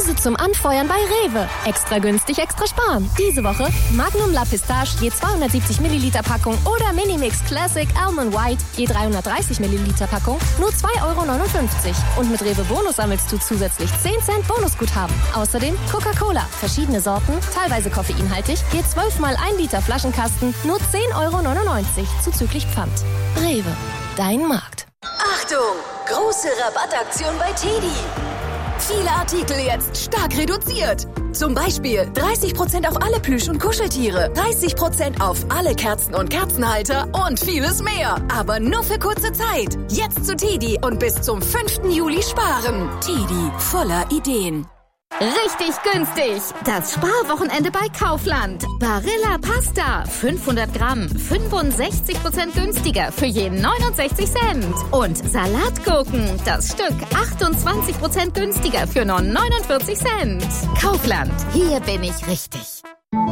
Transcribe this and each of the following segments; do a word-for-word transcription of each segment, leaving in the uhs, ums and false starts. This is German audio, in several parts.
Preise zum Anfeuern bei Rewe. Extra günstig, extra sparen. Diese Woche Magnum La Pistache je zweihundertsiebzig Milliliter Packung oder Minimix Classic Almond White je dreihundertdreißig Milliliter Packung nur zwei Euro neunundfünfzig. Und mit Rewe Bonus sammelst du zusätzlich zehn Cent Bonusguthaben. Außerdem Coca-Cola, verschiedene Sorten, teilweise koffeinhaltig, je zwölf mal ein Liter Flaschenkasten nur zehn Euro neunundneunzig zuzüglich Pfand. Rewe, dein Markt. Achtung! Große Rabattaktion bei Teddy. Viele Artikel jetzt stark reduziert. Zum Beispiel dreißig Prozent auf alle Plüsch- und Kuscheltiere, dreißig Prozent auf alle Kerzen und Kerzenhalter und vieles mehr. Aber nur für kurze Zeit. Jetzt zu Teddy und bis zum fünften Juli sparen. Teddy, voller Ideen. Richtig günstig. Das Sparwochenende bei Kaufland. Barilla Pasta, fünfhundert Gramm, fünfundsechzig Prozent günstiger für je neunundsechzig Cent. Und Salatgurken, das Stück achtundzwanzig Prozent günstiger für nur neunundvierzig Cent. Kaufland, hier bin ich richtig.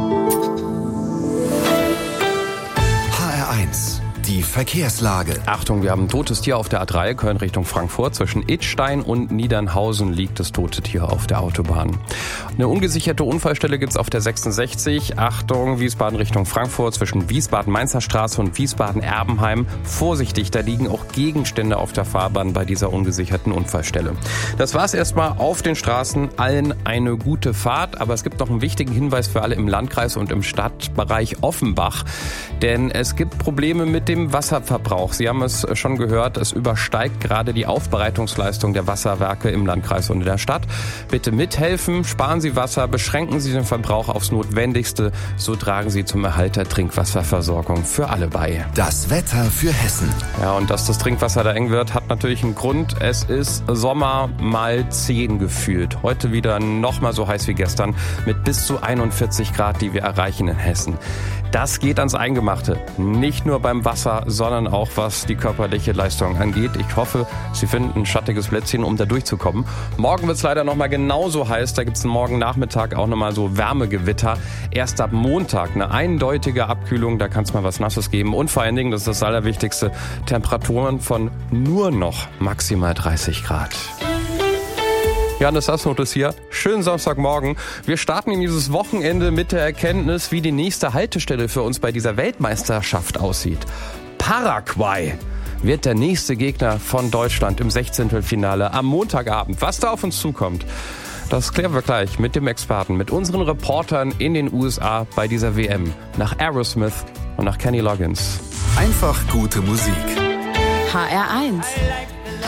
H R eins. Die Verkehrslage. Achtung, wir haben ein totes Tier auf der A drei, Köln Richtung Frankfurt. Zwischen Idstein und Niedernhausen liegt das tote Tier auf der Autobahn. Eine ungesicherte Unfallstelle gibt's auf der sechsundsechzig. Achtung, Wiesbaden Richtung Frankfurt. Zwischen Wiesbaden-Mainzer Straße und Wiesbaden-Erbenheim. Vorsichtig, da liegen auch Gegenstände auf der Fahrbahn bei dieser ungesicherten Unfallstelle. Das war's erstmal auf den Straßen. Allen eine gute Fahrt. Aber es gibt noch einen wichtigen Hinweis für alle im Landkreis und im Stadtbereich Offenbach. Denn es gibt Probleme mit dem Wasserverbrauch. Sie haben es schon gehört, es übersteigt gerade die Aufbereitungsleistung der Wasserwerke im Landkreis und in der Stadt. Bitte mithelfen, sparen Sie Wasser, beschränken Sie den Verbrauch aufs Notwendigste. So tragen Sie zum Erhalt der Trinkwasserversorgung für alle bei. Das Wetter für Hessen. Ja, und dass das Trinkwasser da eng wird, hat natürlich einen Grund. Es ist Sommer mal zehn gefühlt. Heute wieder noch mal so heiß wie gestern mit bis zu einundvierzig Grad, die wir erreichen in Hessen. Das geht ans Eingemachte. Nicht nur beim Wasser, sondern auch was die körperliche Leistung angeht. Ich hoffe, Sie finden ein schattiges Plätzchen, um da durchzukommen. Morgen wird es leider noch mal genauso heiß. Da gibt es morgen Nachmittag auch noch mal so Wärmegewitter. Erst ab Montag eine eindeutige Abkühlung. Da kann es mal was Nasses geben. Und vor allen Dingen, das ist das Allerwichtigste, Temperaturen von nur noch maximal dreißig Grad. Janis Sassnotes hier. Schönen Samstagmorgen. Wir starten in dieses Wochenende mit der Erkenntnis, wie die nächste Haltestelle für uns bei dieser Weltmeisterschaft aussieht. Paraguay wird der nächste Gegner von Deutschland im Sechzehntelfinale am Montagabend. Was da auf uns zukommt, das klären wir gleich mit dem Experten, mit unseren Reportern in den U S A bei dieser W M. Nach Aerosmith und nach Kenny Loggins. Einfach gute Musik. H R eins.